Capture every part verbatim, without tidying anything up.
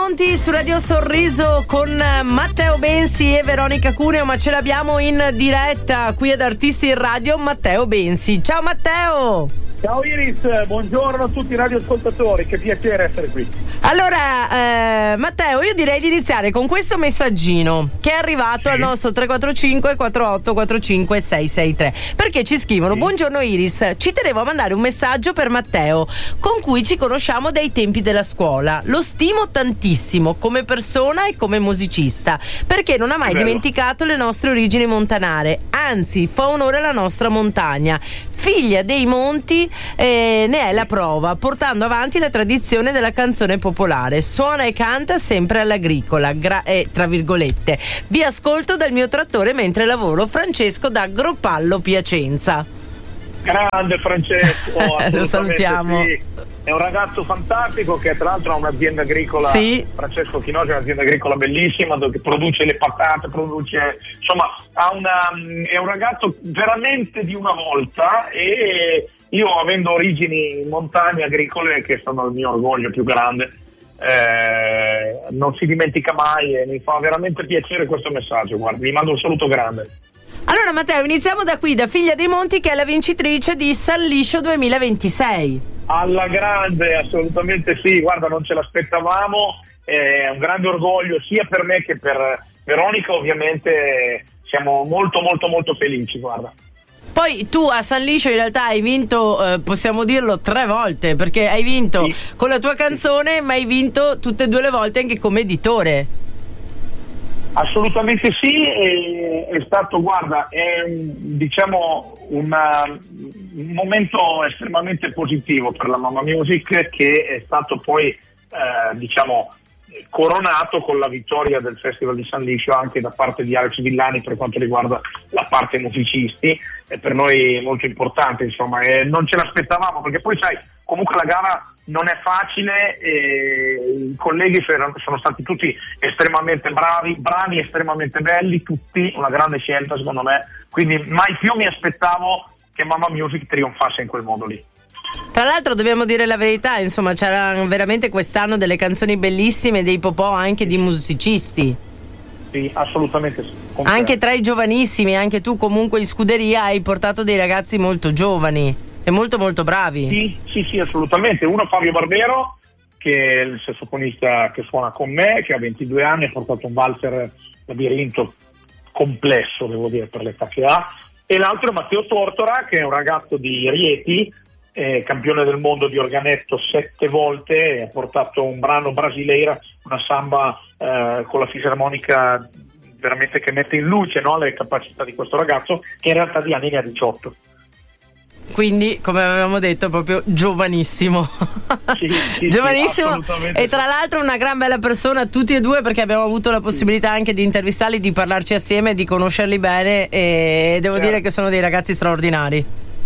Monti su Radio Sorriso con Matteo Bensi e Veronica Cuneo, ma ce l'abbiamo in diretta qui ad Artisti in Radio, Matteo Bensi. Ciao Matteo! Ciao Iris, buongiorno a tutti i radioascoltatori, che piacere essere qui. Allora, eh, Matteo, io direi di iniziare con questo messaggino che è arrivato sì. al nostro tre quattro cinque quattro otto quattro cinque sei sei tre, perché ci scrivono: sì. Buongiorno Iris, ci tenevo a mandare un messaggio per Matteo, con cui ci conosciamo dai tempi della scuola. Lo stimo tantissimo come persona e come musicista, perché non ha mai dimenticato le nostre origini montanare, anzi fa onore alla nostra montagna. Figlia dei monti, eh, ne è la prova, portando avanti la tradizione della canzone popolare. Suona e canta sempre all'agricola, gra- eh, tra virgolette. Vi ascolto dal mio trattore mentre lavoro. Francesco da Gropallo, Piacenza. Grande Francesco, lo salutiamo. Sì. È un ragazzo fantastico che tra l'altro ha un'azienda agricola, sì. Francesco Chinosi è un'azienda agricola bellissima dove produce le patate, produce, insomma, ha una, è un ragazzo veramente di una volta, e io, avendo origini in montagne agricole che sono il mio orgoglio più grande, eh, non si dimentica mai e mi fa veramente piacere questo messaggio. Guarda, vi mando un saluto grande. Allora Matteo, iniziamo da qui, da Figlia dei Monti, che è la vincitrice di San Liscio duemilaventisei. Alla grande, assolutamente sì, guarda, non ce l'aspettavamo, è un grande orgoglio sia per me che per Veronica, ovviamente siamo molto molto molto felici, guarda. Poi tu a San Liscio in realtà hai vinto, eh, possiamo dirlo, tre volte, perché hai vinto sì. con la tua canzone, sì. ma hai vinto tutte e due le volte anche come editore. Assolutamente sì, è, è stato, guarda, è diciamo una, un momento estremamente positivo per la Mamma Music, che è stato poi eh, diciamo coronato con la vittoria del Festival di San Liscio anche da parte di Alex Villani per quanto riguarda la parte musicisti. È per noi molto importante, insomma, e non ce l'aspettavamo, perché poi sai, comunque la gara non è facile e i colleghi sono stati tutti estremamente bravi, bravi, estremamente belli, tutti, una grande scelta secondo me, quindi mai più mi aspettavo che Mamma Music trionfasse in quel modo lì. Tra l'altro dobbiamo dire la verità, insomma, c'erano veramente quest'anno delle canzoni bellissime, dei popò anche di musicisti. Sì, assolutamente sì. Confermo. Anche tra i giovanissimi, anche tu comunque in scuderia hai portato dei ragazzi molto giovani e molto molto bravi. Sì, sì, sì, assolutamente. Uno, Fabio Barbero, che è il sassofonista che suona con me, che ha ventidue anni, ha portato un valzer labirinto complesso, devo dire, per l'età che ha. E l'altro è Matteo Tortora, che è un ragazzo di Rieti, eh, campione del mondo di organetto sette volte, e ha portato un brano brasileira, una samba eh, con la fisarmonica veramente che mette in luce, no, le capacità di questo ragazzo, che in realtà di anni ne ha diciotto. Quindi, come avevamo detto, proprio giovanissimo. Sì, sì, giovanissimo, sì, e tra l'altro una gran bella persona tutti e due, perché abbiamo avuto la possibilità anche di intervistarli, di parlarci assieme, di conoscerli bene, e devo certo. dire che sono dei ragazzi straordinari.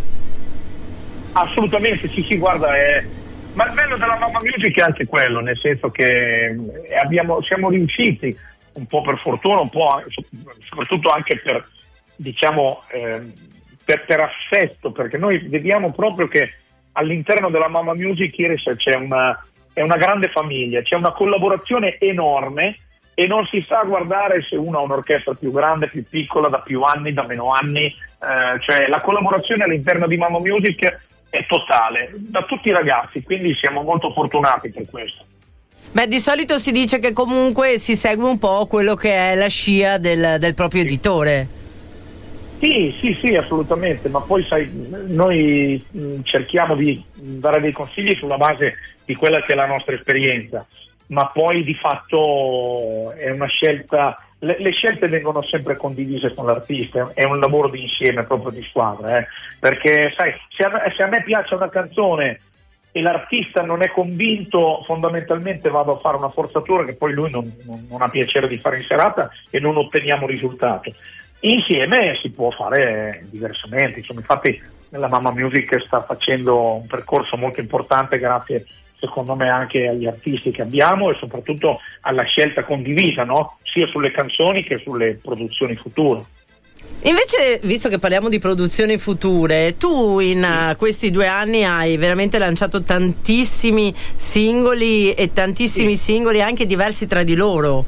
Assolutamente, sì, sì, guarda, è... ma il bello della Mamma Music è anche quello, nel senso che abbiamo, siamo riusciti, un po' per fortuna, un po' soprattutto anche per, diciamo, eh, per, per affetto, perché noi vediamo proprio che all'interno della Mamma Music Iris c'è una, è una grande famiglia, c'è una collaborazione enorme, e non si sa guardare se uno ha un'orchestra più grande, più piccola, da più anni, da meno anni, eh, cioè la collaborazione all'interno di Mamma Music è totale, da tutti i ragazzi, quindi siamo molto fortunati per questo. Beh, di solito si dice che comunque si segue un po' quello che è la scia del, del proprio sì. editore. Sì, sì, sì, assolutamente, ma poi sai, noi mh, cerchiamo di dare dei consigli sulla base di quella che è la nostra esperienza, ma poi di fatto è una scelta, le, le scelte vengono sempre condivise con l'artista, è un lavoro di insieme, proprio di squadra, eh? Perché sai, se a, se a me piace una canzone e l'artista non è convinto, fondamentalmente vado a fare una forzatura che poi lui non, non, non ha piacere di fare in serata e non otteniamo risultato. Insieme si può fare diversamente, insomma, infatti la Mamma Music sta facendo un percorso molto importante grazie secondo me anche agli artisti che abbiamo e soprattutto alla scelta condivisa, no? Sia sulle canzoni che sulle produzioni future. Invece, visto che parliamo di produzioni future, tu in uh, questi due anni hai veramente lanciato tantissimi singoli e tantissimi sì. singoli anche diversi tra di loro.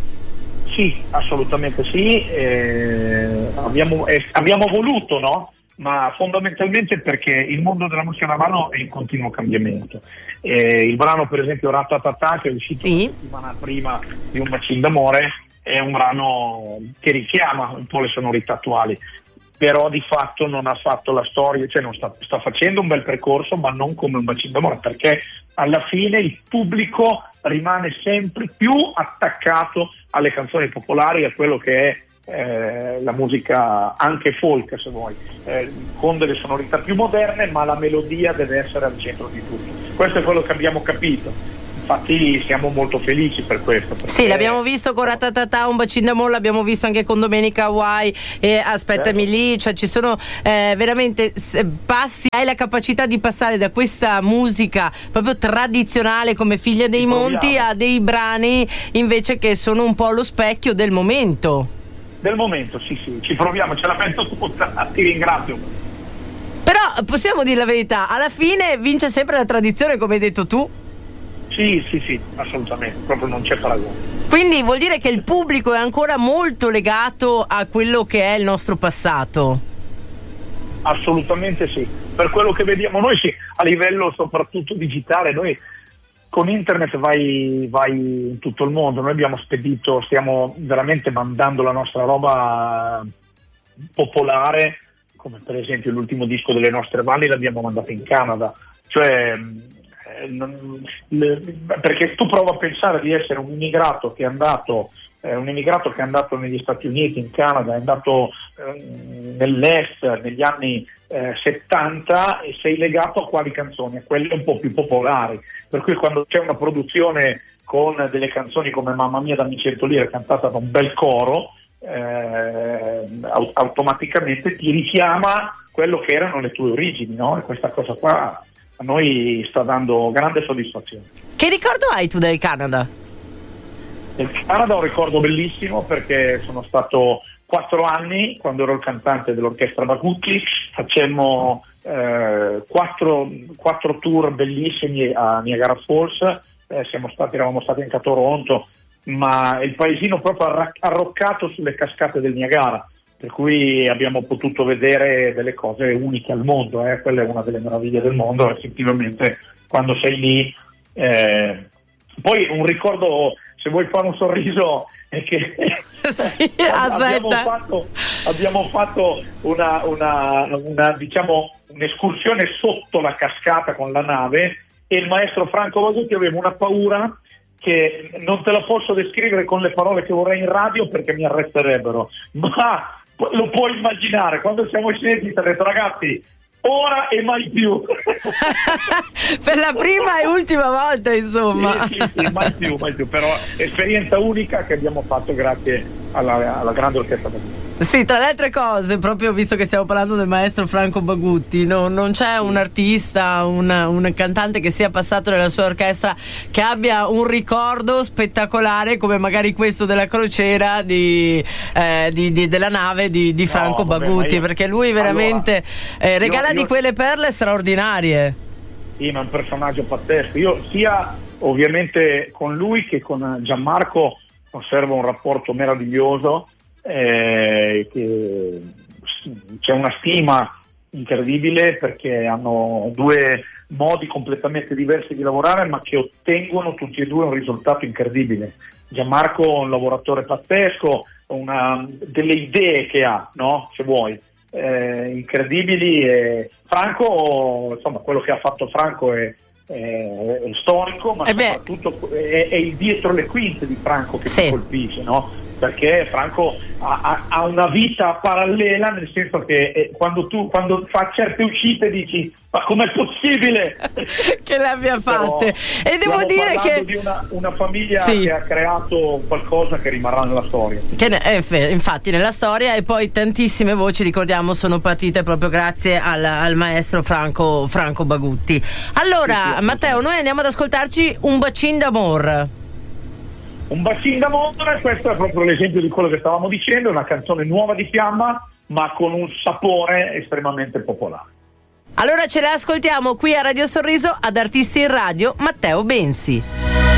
Sì, assolutamente sì. Eh, abbiamo, eh, abbiamo voluto, no? Ma fondamentalmente perché il mondo della musica da mano è in continuo cambiamento. Eh, il brano, per esempio, Ratatata, che è uscito sì. una settimana prima di Un bacino d'amore, è un brano che richiama un po' le sonorità attuali, però di fatto non ha fatto la storia, cioè non sta, sta facendo un bel percorso, ma non come Un bacino d'amore, perché alla fine il pubblico rimane sempre più attaccato alle canzoni popolari, a quello che è eh, la musica anche folk, se vuoi, eh, con delle sonorità più moderne, ma la melodia deve essere al centro di tutto. Questo è quello che abbiamo capito. Infatti siamo molto felici per questo. Sì, l'abbiamo visto con Ratatata, Un bacino d'amore, l'abbiamo visto anche con Domenica Hawaii e Aspettami certo. lì, cioè ci sono eh, veramente passi, hai la capacità di passare da questa musica proprio tradizionale come Figlia dei Monti a dei brani invece che sono un po' lo specchio del momento. Del momento, sì, sì, ci proviamo, ce la penso tutta, ti ringrazio. Però possiamo dire la verità, alla fine vince sempre la tradizione, come hai detto tu. Sì, sì, sì, assolutamente, proprio non c'è paragone. Quindi vuol dire che il pubblico è ancora molto legato a quello che è il nostro passato? Assolutamente sì, per quello che vediamo noi sì, a livello soprattutto digitale, noi con internet vai, vai in tutto il mondo, noi abbiamo spedito, stiamo veramente mandando la nostra roba popolare, come per esempio l'ultimo disco delle nostre valli l'abbiamo mandato in Canada, cioè... Non, le, perché tu prova a pensare di essere un immigrato che è andato eh, un immigrato che è andato negli Stati Uniti, in Canada, è andato eh, nell'est negli anni eh, settanta e sei legato a quali canzoni? A quelle un po' più popolari, per cui quando c'è una produzione con delle canzoni come Mamma mia da cento lire cantata da un bel coro, eh, automaticamente ti richiama quello che erano le tue origini, no? E questa cosa qua a noi sta dando grande soddisfazione. Che ricordo hai tu del Canada? Del Canada un ricordo bellissimo perché sono stato quattro anni quando ero il cantante dell'orchestra Bagutti, facemmo eh, quattro, quattro tour bellissimi a Niagara Falls, eh, siamo stati, eravamo stati anche a Toronto, ma il paesino proprio arra- arroccato sulle cascate del Niagara, per cui abbiamo potuto vedere delle cose uniche al mondo, eh? Quella è una delle meraviglie del mondo, effettivamente quando sei lì. Eh... Poi un ricordo, se vuoi fare un sorriso, è che sì, abbiamo fatto, abbiamo fatto una, una, una, diciamo, un'escursione sotto la cascata con la nave e il maestro Franco Bagutti aveva una paura che non te la posso descrivere con le parole che vorrei in radio perché mi arresterebbero, ma lo puoi immaginare, quando siamo scesi ti ha detto ragazzi ora e mai più per la prima e ultima volta insomma. Sì, sì, sì, mai più, mai più, però esperienza unica che abbiamo fatto grazie alla, alla grande orchestra Bagutti. Sì, tra le altre cose, proprio visto che stiamo parlando del maestro Franco Bagutti, no, non c'è un artista, un, un cantante che sia passato nella sua orchestra che abbia un ricordo spettacolare come magari questo della crociera di, eh, di, di, della nave di, di Franco no, vabbè, Bagutti, io, perché lui veramente allora, eh, regala io, io, di quelle perle straordinarie. Sì, ma è un personaggio pazzesco. Io sia ovviamente con lui che con Gianmarco conservo un rapporto meraviglioso. Eh, che c'è una stima incredibile perché hanno due modi completamente diversi di lavorare ma che ottengono tutti e due un risultato incredibile. Gianmarco è un lavoratore pazzesco, una, delle idee che ha, no? Se vuoi, eh, incredibili, e Franco, insomma, quello che ha fatto Franco è, è, è storico, ma eh soprattutto è, è il dietro le quinte di Franco che sì. mi colpisce, no? Perché Franco ha, ha una vita parallela, nel senso che eh, quando tu quando fa certe uscite dici ma com'è possibile che le abbia fatte? E devo dire che di una, una famiglia sì. che ha creato qualcosa che rimarrà nella storia, che è, infatti nella storia, e poi tantissime voci, ricordiamo, sono partite proprio grazie al, al maestro Franco, Franco Bagutti. Allora sì, sì, Matteo, sì. noi andiamo ad ascoltarci Un bacin d'amor. Un bacino d'amore, questo è proprio l'esempio di quello che stavamo dicendo, una canzone nuova di Fiamma, ma con un sapore estremamente popolare. Allora ce le ascoltiamo qui a Radio Sorriso ad Artisti in Radio, Matteo Bensi.